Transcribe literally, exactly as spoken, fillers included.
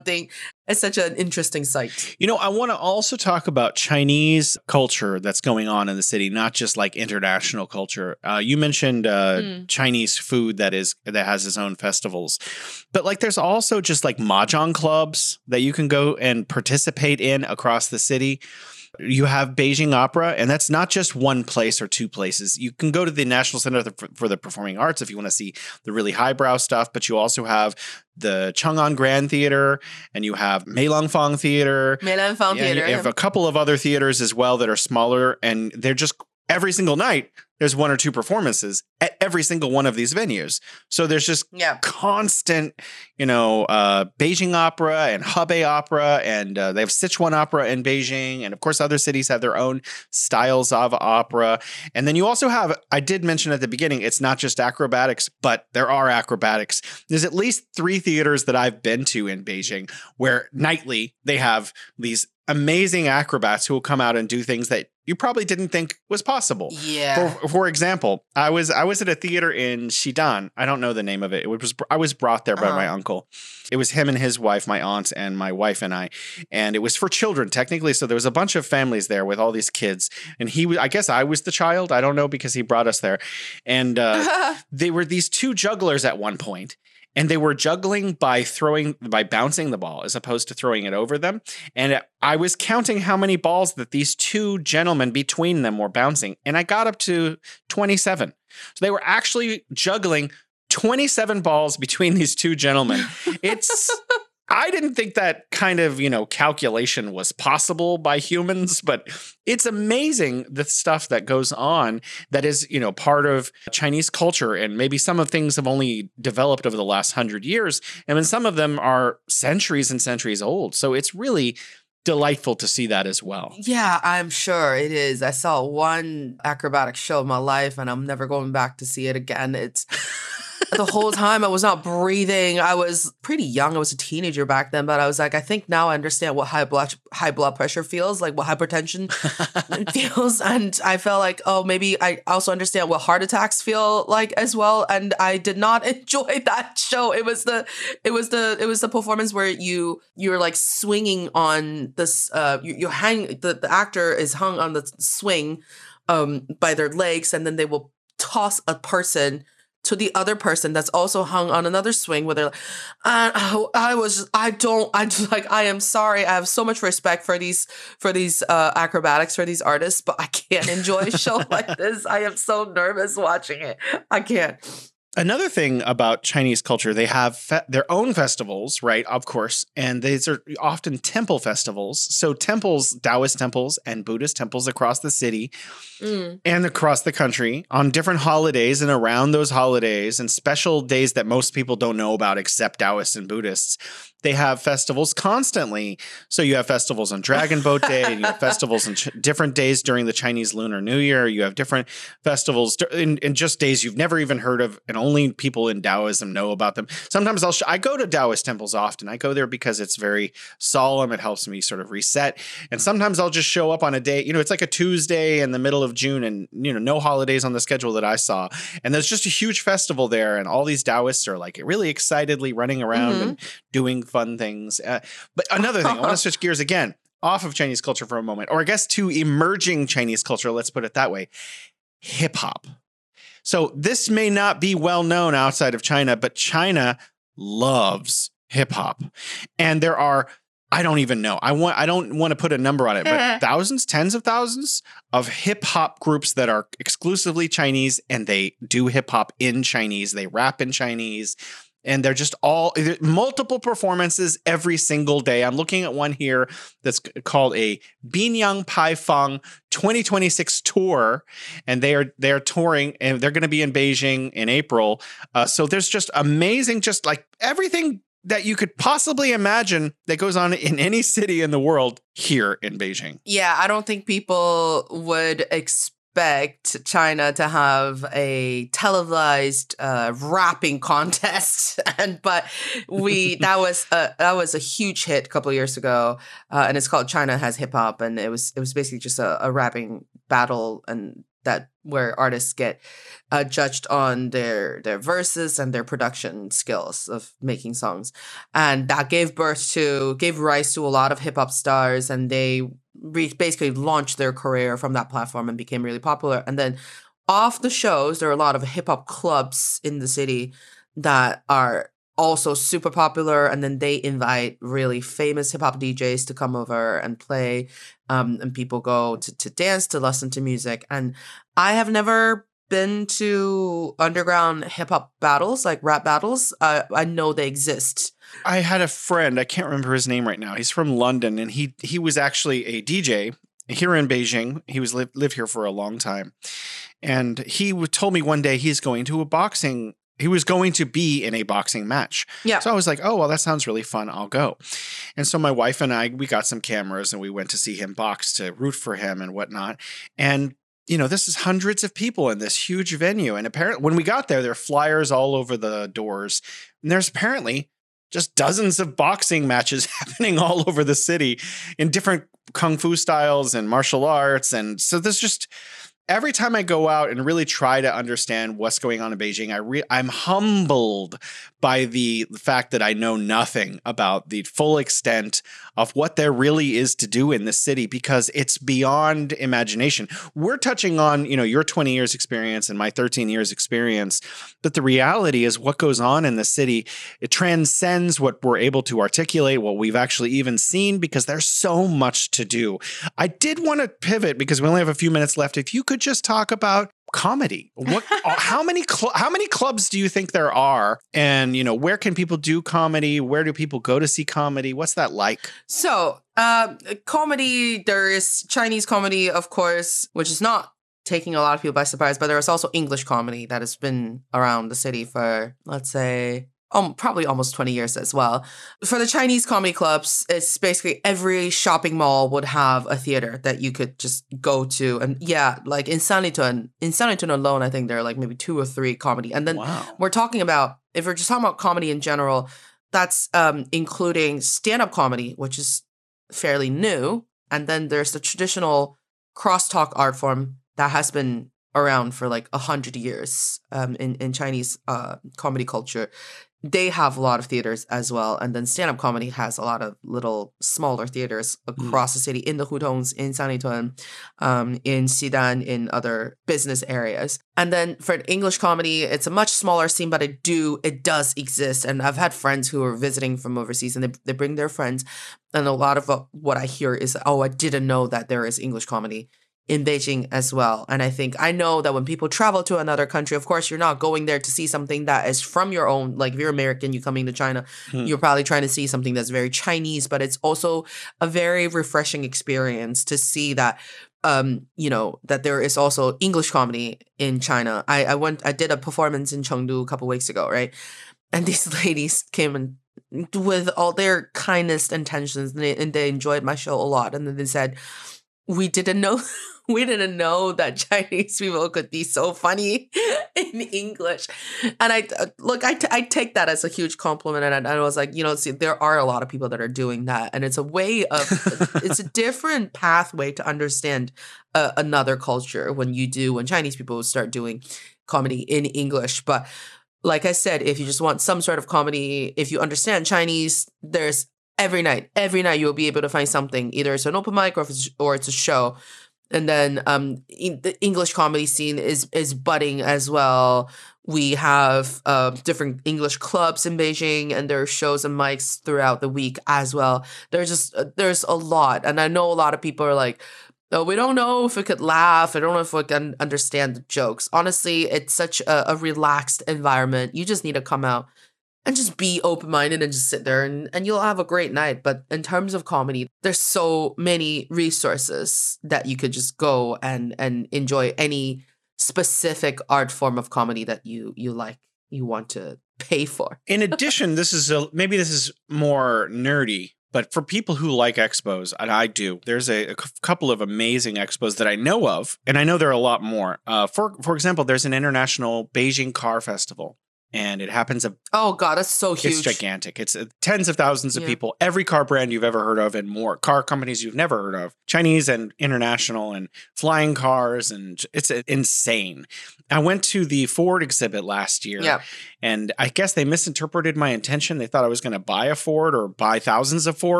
think it's such an interesting sight. You know, I want to also talk about Chinese culture that's going on in the city, not just like international culture. Uh, you mentioned uh, Mm. Chinese food that is that has its own festivals, but like there's also just like mahjong clubs that you can go and participate in across the city. You have Beijing Opera, and that's not just one place or two places. You can go to the National Center for the Performing Arts if you want to see the really highbrow stuff, but you also have the Chang'an Grand Theater, and you have Meilangfang Theater. Meilangfang Yeah, Theater. you have a couple of other theaters as well that are smaller, and they're just every single night. There's one or two performances at every single one of these venues. So there's just Yeah. constant, you know, uh, Beijing Opera and Hebei Opera, and uh, they have Sichuan Opera in Beijing. And of course, other cities have their own styles of opera. And then you also have, I did mention at the beginning, it's not just acrobatics, but there are acrobatics. There's at least three theaters that I've been to in Beijing where nightly they have these amazing acrobats who will come out and do things that you probably didn't think was possible. Yeah. For, for example, I was I was at a theater in Xidan. I don't know the name of it. It was I was brought there by Uh-huh. my uncle. It was him and his wife, my aunt, and my wife and I. And it was for children technically. So there was a bunch of families there with all these kids. And he was, I guess I was the child. I don't know because he brought us there. And uh, they were these two jugglers at one point. And they were juggling by throwing, by bouncing the ball as opposed to throwing it over them. And I was counting how many balls that these two gentlemen between them were bouncing. And I got up to twenty-seven. So they were actually juggling twenty-seven balls between these two gentlemen. It's, I didn't think that kind of, you know, calculation was possible by humans, but it's amazing the stuff that goes on that is, you know, part of Chinese culture. And maybe some of things have only developed over the last hundred years. And then some of them are centuries and centuries old. So it's really delightful to see that as well. Yeah, I'm sure it is. I saw one acrobatic show in my life and I'm never going back to see it again. It's the whole time I was not breathing. I was pretty young. I was a teenager back then, but I was like, I think now I understand what high blood high blood pressure feels, like what hypertension feels. And I felt like, oh, maybe I also understand what heart attacks feel like as well. And I did not enjoy that show. It was the it was the it was the performance where you you're like swinging on this uh you, you hang the, the actor is hung on the swing um by their legs, and then they will toss a person to the other person that's also hung on another swing where they're like, I, I was, I don't, I just like, I am sorry. I have so much respect for these, for these uh, acrobatics, for these artists, but I can't enjoy a show like this. I am so nervous watching it. I can't. Another thing about Chinese culture, they have fe- their own festivals, right? Of course. And these are often temple festivals. So temples, Taoist temples and Buddhist temples across the city Mm. and across the country on different holidays and around those holidays and special days that most people don't know about except Taoists and Buddhists. They have festivals constantly. So you have festivals on Dragon Boat Day, and you have festivals on ch- different days during the Chinese Lunar New Year. You have different festivals in, in just days you've never even heard of, and only people in Taoism know about them. Sometimes I'll sh- I go to Taoist temples often. I go there because it's very solemn. It helps me sort of reset. And sometimes I'll just show up on a day. You know, it's like a Tuesday in the middle of June, and you know, no holidays on the schedule that I saw. And there's just a huge festival there, and all these Taoists are like really excitedly running around Mhm. and doing fun things. Uh, but another thing, I want to switch gears again off of Chinese culture for a moment, or I guess to emerging Chinese culture. Let's put it that way. Hip hop. So this may not be well known outside of China, but China loves hip hop. And there are, I don't even know. I want I don't want to put a number on it, but thousands, tens of thousands of hip hop groups that are exclusively Chinese, and they do hip hop in Chinese. They rap in Chinese. And they're just all multiple performances every single day. I'm looking at one here that's called a Binyang Pai Fang twenty twenty-six tour, and they are they are touring, and they're going to be in Beijing in April. Uh, so there's just amazing, just like everything that you could possibly imagine that goes on in any city in the world here in Beijing. Yeah, I don't think people would expect China to have a televised uh, rapping contest, and but we that was a, that was a huge hit a couple of years ago, uh, and it's called China Has Hip Hop, and it was it was basically just a, a rapping battle, and that where artists get uh, judged on their their verses and their production skills of making songs, and that gave birth to gave rise to a lot of hip hop stars, and they re- basically launched their career from that platform and became really popular. And then off the shows, there are a lot of hip hop clubs in the city that are also super popular, and then they invite really famous hip hop D Js to come over and play, um, and people go to, to dance, to listen to music. And I have never been to underground hip hop battles, like rap battles. Uh, I know they exist. I had a friend, I can't remember his name right now. He's from London, and he he was actually a D J here in Beijing. He was lived lived here for a long time, and he told me one day he's going to a boxing. He was going to be in a boxing match. Yeah. So I was like, oh, well, that sounds really fun. I'll go. And so my wife and I, we got some cameras and we went to see him box, to root for him and whatnot. And, you know, this is hundreds of people in this huge venue. And apparently when we got there, there are flyers all over the doors. And there's apparently just dozens of boxing matches happening all over the city in different kung fu styles and martial arts. And so there's just... Every time I go out and really try to understand what's going on in Beijing, I re- I'm humbled by the fact that I know nothing about the full extent of what there really is to do in this city, because it's beyond imagination. We're touching on, you know, your twenty years experience and my thirteen years experience, but the reality is what goes on in the city, it transcends what we're able to articulate, what we've actually even seen, because there's so much to do. I did want to pivot because we only have a few minutes left. If you could just talk about comedy. What? how many? Cl- how many clubs do you think there are? And you know, where can people do comedy? Where do people go to see comedy? What's that like? So, uh, comedy. There is Chinese comedy, of course, which is not taking a lot of people by surprise. But there is also English comedy that has been around the city for, let's say, Um, probably almost twenty years as well. For the Chinese comedy clubs, it's basically every shopping mall would have a theater that you could just go to. And yeah, like in Sanlitun, in Sanlitun alone, I think there are like maybe two or three comedy. And then Wow. we're talking about, if we're just talking about comedy in general, that's um, including stand-up comedy, which is fairly new. And then there's the traditional crosstalk art form that has been around for like a hundred years um, in, in Chinese uh, comedy culture. They have a lot of theaters as well. And then stand-up comedy has a lot of little smaller theaters across mm. the city, in the Hutongs, in Sanlitun, um, in Xidan, in other business areas. And then for English comedy, it's a much smaller scene, but it do it does exist. And I've had friends who are visiting from overseas, and they, they bring their friends. And a lot of what I hear is, oh, I didn't know that there is English comedy in Beijing as well. And I think, I know that when people travel to another country, of course, you're not going there to see something that is from your own, like if you're American, you're coming to China, hmm. you're probably trying to see something that's very Chinese, but it's also a very refreshing experience to see that, um, you know, that there is also English comedy in China. I, I went, I did a performance in Chengdu a couple weeks ago, right? And these ladies came and with all their kindest intentions, and they, and they enjoyed my show a lot. And then they said, we didn't know we didn't know that Chinese people could be so funny in English. And I look, I, t- I take that as a huge compliment. And I, I was like, you know, see, there are a lot of people that are doing that. And it's a way of, it's a different pathway to understand uh, another culture when you do, when Chinese people start doing comedy in English. But like I said, if you just want some sort of comedy, if you understand Chinese, there's every night, every night you'll be able to find something. Either it's an open mic or if it's, or it's a show. And then um, in the English comedy scene is is budding as well. We have uh, different English clubs in Beijing, and there are shows and mics throughout the week as well. There's just uh, there's a lot, and I know a lot of people are like, "Oh, we don't know if we could laugh. I don't know if we can understand the jokes." Honestly, it's such a, a relaxed environment. You just need to come out and just be open-minded and just sit there, and, and you'll have a great night. But in terms of comedy, there's so many resources that you could just go and and enjoy any specific art form of comedy that you you like, you want to pay for. In addition, this is a, maybe this is more nerdy, but for people who like expos, and I do, there's a, a couple of amazing expos that I know of, and I know there are a lot more. Uh, for for example, there's an international Beijing Car Festival. And it happens a Oh God, that's so huge. It's gigantic. It's uh, tens of thousands of Yeah. people, every car brand you've ever heard of and more, car companies you've never heard of, Chinese and international and flying cars. And j- it's uh, insane. I went to the Ford exhibit last year Yeah. and I guess they misinterpreted my intention. They thought I was going to buy a Ford or buy thousands of Fords.